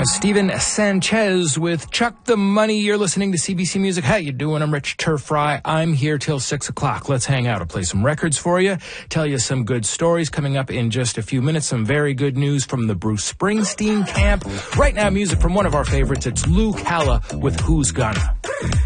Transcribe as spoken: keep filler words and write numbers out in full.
Uh, Steven Sanchez with Chuck the Money. You're listening to C B C Music. How you doing? I'm Rich Turfry. I'm here till six o'clock. Let's hang out. I'll play some records for you, tell you some good stories coming up in just a few minutes. Some very good news from the Bruce Springsteen camp. Right now, music from one of our favorites. It's Lou Calla with Who's Gonna.